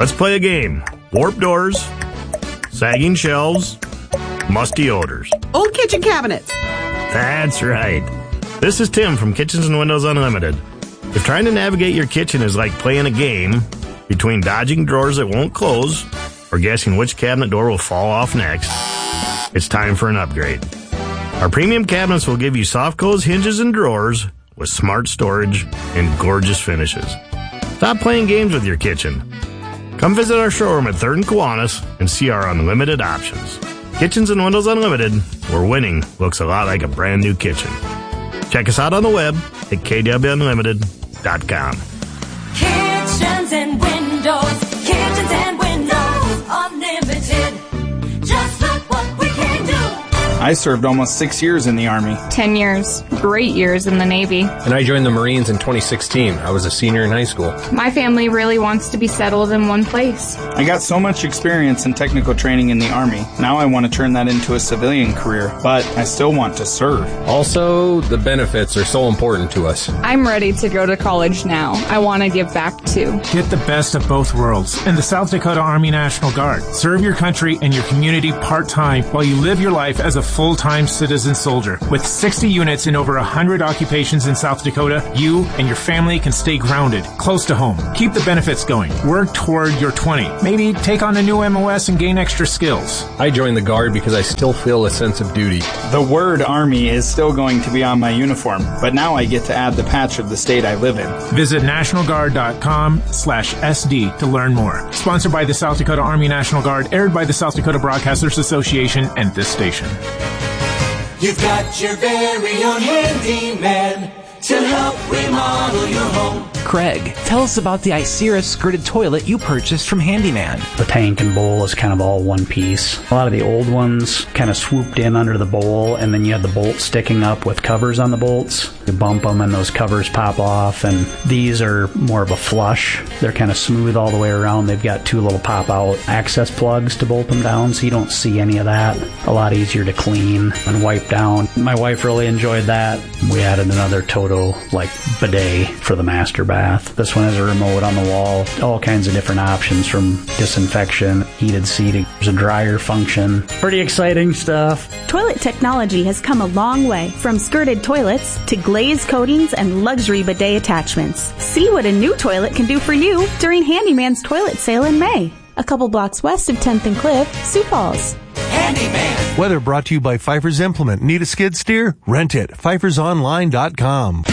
Let's play a game. Warped doors, sagging shelves, musty odors. Old kitchen cabinets. That's right. This is Tim from Kitchens and Windows Unlimited. If trying to navigate your kitchen is like playing a game between dodging drawers that won't close or guessing which cabinet door will fall off next, it's time for an upgrade. Our premium cabinets will give you soft close hinges and drawers with smart storage and gorgeous finishes. Stop playing games with your kitchen. Come visit our showroom at 3rd and Kiwanis and see our unlimited options. Kitchens and Windows Unlimited, where winning looks a lot like a brand new kitchen. Check us out on the web at kwunlimited.com. Kitchens and Windows Unlimited. Just look what we can do. I served almost 6 years in the Army. 10 years. Great years in the Navy. And I joined the Marines in 2016. I was a senior in high school. My family really wants to be settled in one place. I got so much experience and technical training in the Army. Now I want to turn that into a civilian career, but I still want to serve. Also, the benefits are so important to us. I'm ready to go to college now. I want to give back too. Get the best of both worlds in the South Dakota Army National Guard. Serve your country and your community part-time while you live your life as a full-time citizen soldier. With 60 units in over 100 occupations in South Dakota, you and your family can stay grounded, close to home. Keep the benefits going. Work toward your 20. Maybe take on a new MOS and gain extra skills. I joined the Guard because I still feel a sense of duty. The word Army is still going to be on my uniform, but now I get to add the patch of the state I live in. Visit nationalguard.com/SD to learn more. Sponsored by the South Dakota Army National Guard, aired by the South Dakota Broadcasters Association and this station. You've got your very own handyman to help remodel your home. Craig, tell us about the Isera skirted toilet you purchased from Handyman. The tank and bowl is kind of all one piece. A lot of the old ones kind of swooped in under the bowl, and then you had the bolts sticking up with covers on the bolts. You bump them and those covers pop off, and these are more of a flush. They're kind of smooth all the way around. They've got 2 little pop-out access plugs to bolt them down, so you don't see any of that. A lot easier to clean and wipe down. My wife really enjoyed that. We added another Toto bidet for the master bath. This one has a remote on the wall, all kinds of different options from disinfection, heated seating, there's a dryer function. Pretty exciting stuff. Toilet technology has come a long way, from skirted toilets to glazed coatings and luxury bidet attachments. See what a new toilet can do for you during Handyman's toilet sale in May. A couple blocks west of 10th and Cliff, Sioux Falls. Handyman. Weather brought to you by Pfeiffer's Implement. Need a skid steer? Rent it. PfeiffersOnline.com.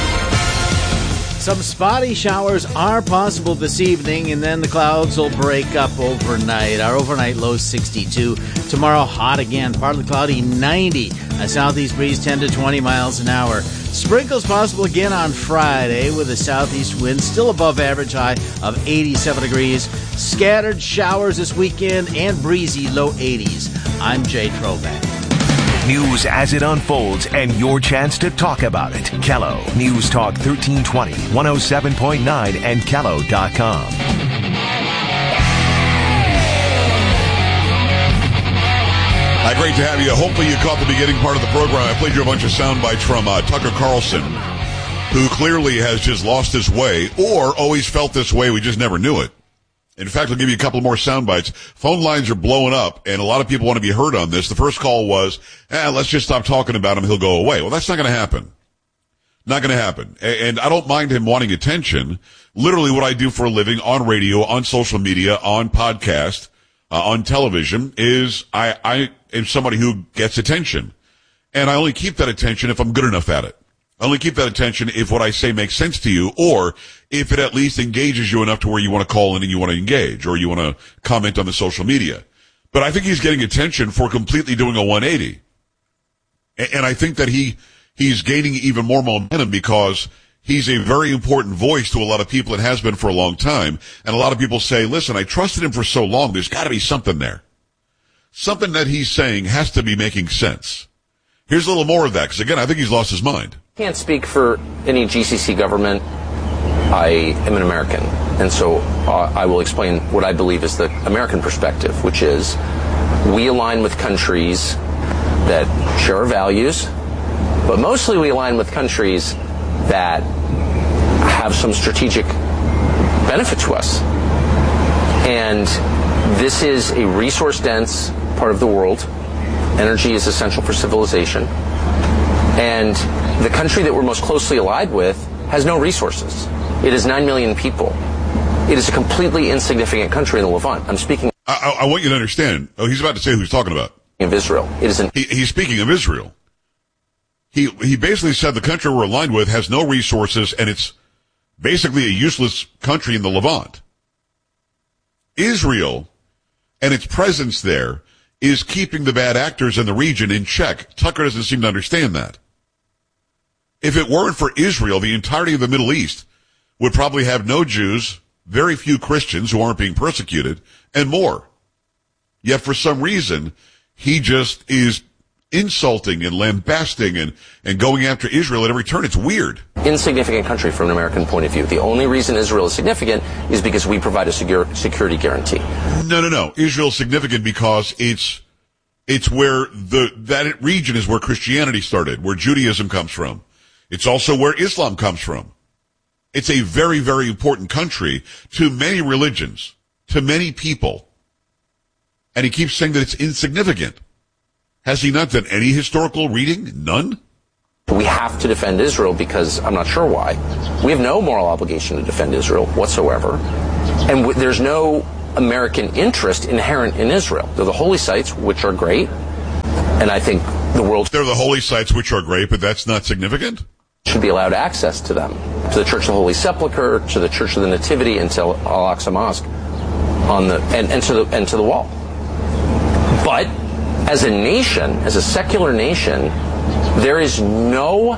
Some spotty showers are possible this evening, and then the clouds will break up overnight. Our overnight low 62. Tomorrow, hot again, partly cloudy, 90. A southeast breeze, 10 to 20 miles an hour. Sprinkles possible again on Friday with a southeast wind, still above average, high of 87 degrees. Scattered showers this weekend and breezy, low 80s. I'm Jay Trovac. News as it unfolds and your chance to talk about it. Kello News Talk 1320, 107.9 and Kello.com. Hi, great to have you. Hopefully you caught the beginning part of the program. I played you a bunch of sound bites from Tucker Carlson, who clearly has just lost his way or always felt this way. We just never knew it. In fact, I'll give you a couple more sound bites. Phone lines are blowing up, and a lot of people want to be heard on this. The first call was, let's just stop talking about him. He'll go away. Well, that's not going to happen. Not going to happen. And I don't mind him wanting attention. Literally what I do for a living on radio, on social media, on podcast, on television is I am somebody who gets attention. And I only keep that attention if I'm good enough at it. I only keep that attention if what I say makes sense to you, or if it at least engages you enough to where you want to call in and you want to engage, or you want to comment on the social media. But I think he's getting attention for completely doing a 180. And I think that he's gaining even more momentum because he's a very important voice to a lot of people and has been for a long time. And a lot of people say, listen, I trusted him for so long, there's got to be something there. Something that he's saying has to be making sense. Here's a little more of that, because again, I think he's lost his mind. Can't speak for any GCC government. I am an American, and so I will explain what I believe is the American perspective, which is we align with countries that share our values, but mostly we align with countries that have some strategic benefit to us. And this is a resource-dense part of the world. Energy is essential for civilization. And the country that we're most closely allied with has no resources. It is 9 million people. It is a completely insignificant country in the Levant. I'm speaking... I want you to understand. Oh, he's about to say who he's talking about. ...of Israel. It is he's speaking of Israel. He basically said the country we're aligned with has no resources, and it's basically a useless country in the Levant. Israel and its presence there is keeping the bad actors in the region in check. Tucker doesn't seem to understand that. If it weren't for Israel, the entirety of the Middle East would probably have no Jews, very few Christians who aren't being persecuted, and more. Yet for some reason, he just is insulting and lambasting and going after Israel at every turn. It's weird. Insignificant country from an American point of view. The only reason Israel is significant is because we provide a security guarantee. No. Israel's significant because it's where that region is where Christianity started, where Judaism comes from. It's also where Islam comes from. It's a very, very important country to many religions, to many people. And he keeps saying that it's insignificant. Has he not done any historical reading? None? We have to defend Israel because I'm not sure why. We have no moral obligation to defend Israel whatsoever. And there's no American interest inherent in Israel. They're the holy sites, which are great. And I think the world... They're the holy sites, which are great, but that's not significant? ...should be allowed access to them. To the Church of the Holy Sepulchre, to the Church of the Nativity, and to Al-Aqsa Mosque, and to the wall. But as a nation, as a secular nation, there is no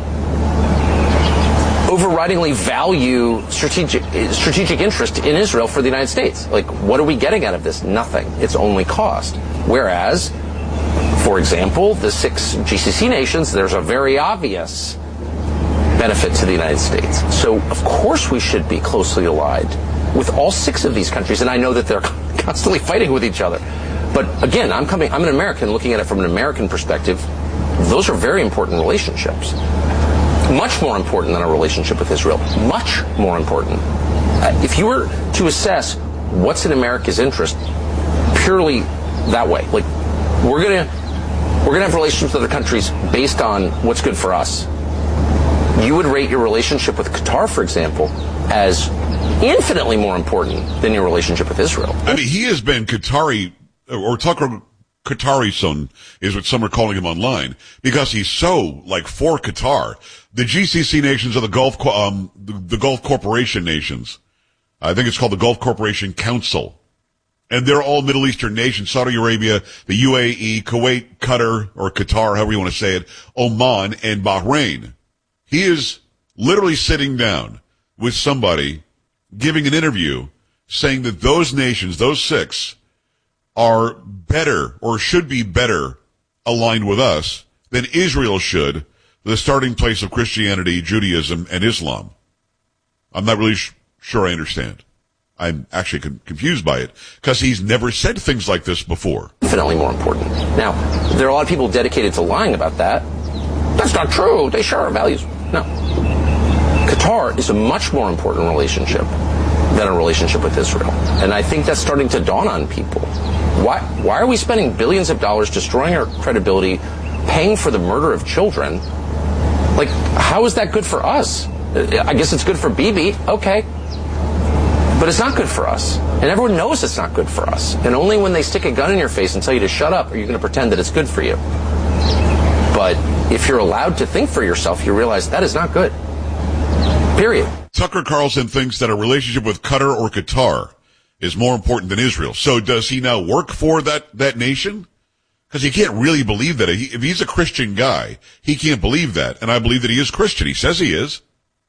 overridingly value strategic interest in Israel for the United States. Like, what are we getting out of this? Nothing. It's only cost. Whereas, for example, the 6 GCC nations, there's a very obvious benefit to the United States. So, of course, we should be closely allied with all 6 of these countries, and I know that they're constantly fighting with each other. But again, I'm an American looking at it from an American perspective. Those are very important relationships. Much more important than a relationship with Israel. Much more important. If you were to assess what's in America's interest, purely that way, like we're gonna have relationships with other countries based on what's good for us. You would rate your relationship with Qatar, for example, as infinitely more important than your relationship with Israel. I mean, he has been Qatari, or Tucker Qatari son is what some are calling him online, because he's so for Qatar. The GCC nations are the Gulf Corporation nations. I think it's called the Gulf Corporation Council. And they're all Middle Eastern nations: Saudi Arabia, the UAE, Kuwait, Qatar, or Qatar, however you want to say it, Oman, and Bahrain. He is literally sitting down with somebody, giving an interview, saying that those nations, those 6, are better, or should be better, aligned with us than Israel should, the starting place of Christianity, Judaism, and Islam. I'm not really sure I understand. I'm actually confused by it, because he's never said things like this before. Infinitely more important. Now, there are a lot of people dedicated to lying about that. That's not true. They share our values. No. Qatar is a much more important relationship than a relationship with Israel. And I think that's starting to dawn on people. Why are we spending billions of dollars destroying our credibility, paying for the murder of children? Like, how is that good for us? I guess it's good for Bibi. Okay. But it's not good for us. And everyone knows it's not good for us. And only when they stick a gun in your face and tell you to shut up are you going to pretend that it's good for you. But if you're allowed to think for yourself, you realize that is not good. Period. Tucker Carlson thinks that a relationship with Qatar or Qatar is more important than Israel. So does he now work for that nation? Because he can't really believe that. If he's a Christian guy, he can't believe that. And I believe that he is Christian. He says he is.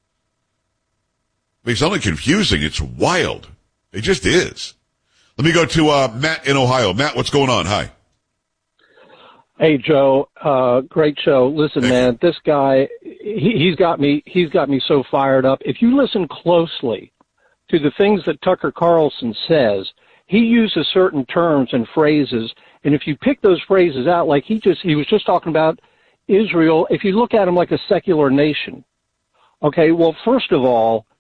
But it's only confusing. It's wild. It just is. Let me go to Matt in Ohio. Matt, what's going on? Hi. Hey, Joe. Great show. Listen, man, this guy, he's got me so fired up. If you listen closely to the things that Tucker Carlson says, he uses certain terms and phrases, and if you pick those phrases out, like he was just talking about Israel, if you look at him like a secular nation. Okay, well, first of all,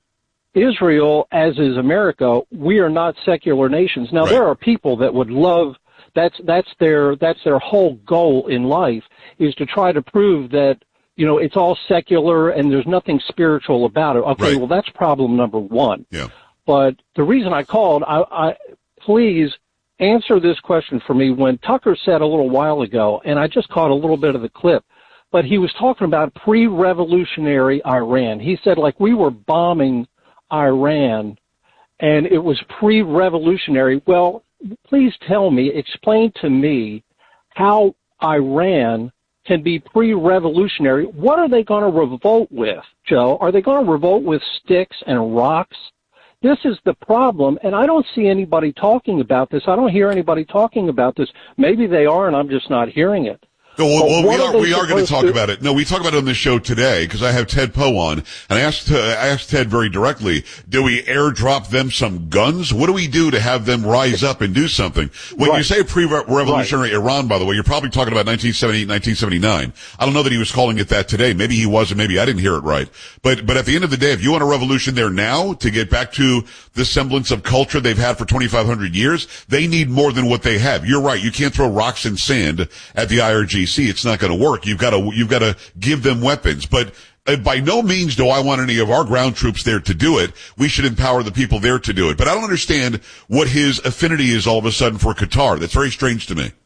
Israel, as is America, we are not secular nations. Now, there are people that would love, that's their whole goal in life, is to try to prove that, it's all secular and there's nothing spiritual about it. Okay, well, that's problem number one. Yeah. But the reason I called, I please answer this question for me. When Tucker said a little while ago, and I just caught a little bit of the clip, but he was talking about pre-revolutionary Iran. He said, like, we were bombing Iran and it was pre-revolutionary. Well, please explain to me how Iran can be pre-revolutionary. What are they going to revolt with, Joe? Are they going to revolt with sticks and rocks? This is the problem, and I don't see anybody talking about this. I don't hear anybody talking about this. Maybe they are, and I'm just not hearing it. No, well, we are going to talk about it. No, we talk about it on this show today because I have Ted Poe on, and I asked Ted very directly, do we airdrop them some guns? What do we do to have them rise up and do something? When you say pre-revolutionary Iran, by the way, you're probably talking about 1978, 1979. I don't know that he was calling it that today. Maybe he was, and maybe I didn't hear it right. But at the end of the day, if you want a revolution there now to get back to the semblance of culture they've had for 2,500 years, they need more than what they have. You're right. You can't throw rocks and sand at the IRGC. It's not going to work. You've got to give them weapons. But by no means do I want any of our ground troops there to do it. We should empower the people there to do it. But I don't understand what his affinity is all of a sudden for Qatar. That's very strange to me.